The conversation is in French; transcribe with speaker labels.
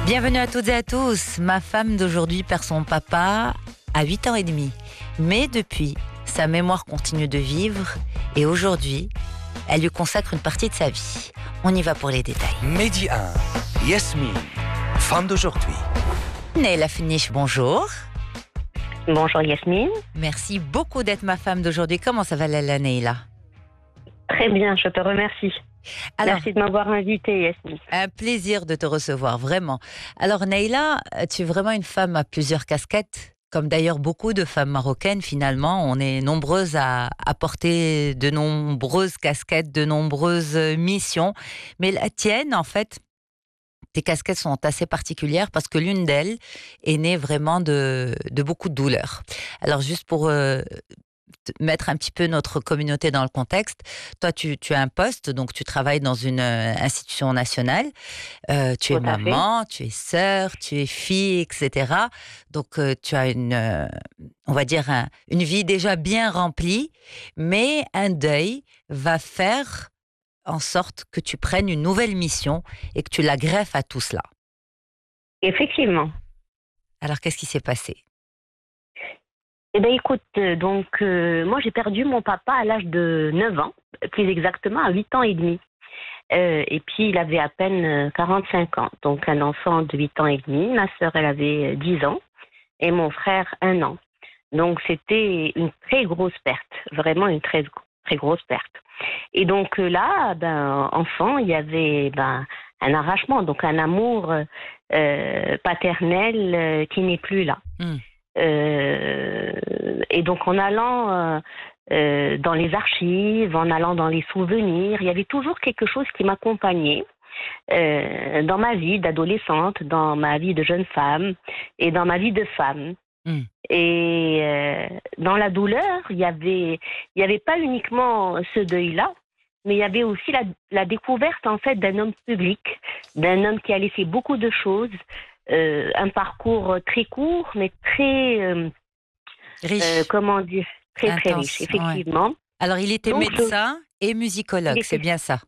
Speaker 1: Bienvenue à toutes et à tous. Ma femme d'aujourd'hui perd son papa à 8 ans et demi. Mais depuis, sa mémoire continue de vivre et aujourd'hui, elle lui consacre une partie de sa vie. On y va pour les détails.
Speaker 2: Midi 1, Yasmine, femme d'aujourd'hui.
Speaker 1: Neila Finish, bonjour.
Speaker 3: Bonjour Yasmine.
Speaker 1: Merci beaucoup d'être ma femme d'aujourd'hui. Comment ça va Lala Neila?
Speaker 3: Très bien, je te remercie.
Speaker 1: Alors,
Speaker 3: Merci de m'avoir invitée Yasmine.
Speaker 1: un plaisir de te recevoir, vraiment. Alors Neila, tu es vraiment une femme à plusieurs casquettes, comme d'ailleurs beaucoup de femmes marocaines finalement. On est nombreuses à porter de nombreuses casquettes, de nombreuses missions. Mais la tienne, en fait, tes casquettes sont assez particulières parce que l'une d'elles est née vraiment de beaucoup de douleurs. Alors juste pour mettre un petit peu notre communauté dans le contexte, toi tu as un poste, donc tu travailles dans une institution nationale, tu es
Speaker 3: Tout à fait.
Speaker 1: maman, tu es sœur, tu es fille, etc. Donc tu as on va dire une vie déjà bien remplie, mais un deuil va faire en sorte que tu prennes une nouvelle mission et que tu la greffes à tout cela.
Speaker 3: Effectivement.
Speaker 1: Alors qu'est-ce qui s'est passé?
Speaker 3: Eh bien écoute, moi j'ai perdu mon papa à l'âge de 9 ans, plus exactement à 8 ans et demi. Et puis il avait à peine 45 ans, donc un enfant de 8 ans et demi. Ma sœur elle avait 10 ans et mon frère 1 an. Donc c'était une très grosse perte, vraiment une très, très grosse perte. Et donc là, enfant, il y avait un arrachement, donc un amour paternel qui n'est plus là.
Speaker 1: Hmm.
Speaker 3: Et donc en allant dans les archives, en allant dans les souvenirs, il y avait toujours quelque chose qui m'accompagnait dans ma vie d'adolescente, dans ma vie de jeune femme et dans ma vie de femme.
Speaker 1: Hmm.
Speaker 3: Et dans la douleur, il y avait pas uniquement ce deuil-là, mais il y avait aussi la découverte en fait d'un homme public, d'un homme qui a laissé beaucoup de choses, un parcours très court, mais très,
Speaker 1: Riche,
Speaker 3: comment dire, très très
Speaker 1: intense,
Speaker 3: riche, effectivement.
Speaker 1: ouais. Alors il était
Speaker 3: Donc,
Speaker 1: médecin et musicologue,
Speaker 3: il
Speaker 1: c'est
Speaker 3: était
Speaker 1: bien ça?